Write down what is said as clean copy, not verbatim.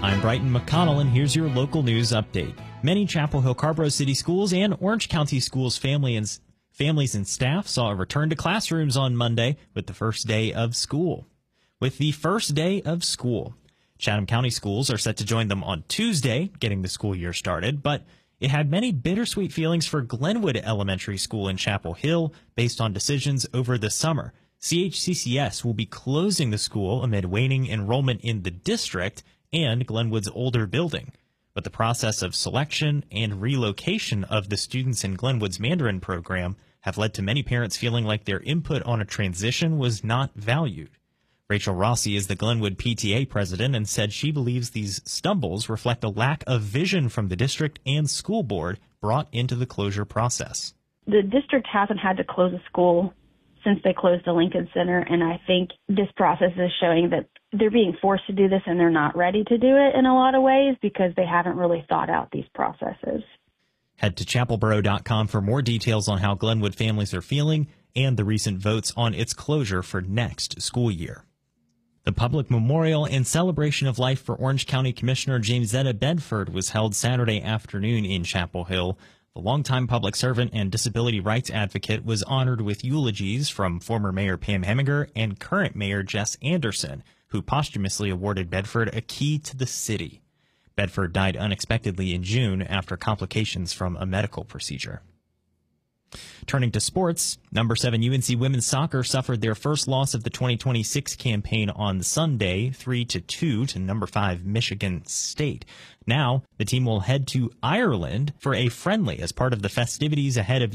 I'm Brighton McConnell, and here's your local news update. Many Chapel Hill Carborough City Schools and Orange County Schools families and staff saw a return to classrooms on Monday with the first day of school. Chatham County schools are set to join them on Tuesday, getting the school year started, but it had many bittersweet feelings for Glenwood Elementary School in Chapel Hill based on decisions over the summer. CHCCS will be closing the school amid waning enrollment in the district and Glenwood's older building. But the process of selection and relocation of the students in Glenwood's Mandarin program have led to many parents feeling like their input on a transition was not valued. Rachel Rossi is the Glenwood PTA president and said she believes these stumbles reflect a lack of vision from the district and school board brought into the closure process. The district hasn't had to close a school since they closed the Lincoln Center, and I think this process is showing that they're being forced to do this and they're not ready to do it in a lot of ways because they haven't really thought out these processes. Head to chapelboro.com for more details on how Glenwood families are feeling and the recent votes on its closure for next school year. The public memorial and celebration of life for Orange County Commissioner Jamesetta Bedford was held Saturday afternoon in Chapel Hill. The longtime public servant and disability rights advocate was honored with eulogies from former Mayor Pam Heminger and current Mayor Jess Anderson, who posthumously awarded Bedford a key to the city. Bedford died unexpectedly in June after complications from a medical procedure. Turning to sports, number 7 UNC women's soccer suffered their first loss of the 2026 campaign on Sunday, 3-2 to number 5 Michigan State. Now, the team will head to Ireland for a friendly as part of the festivities ahead of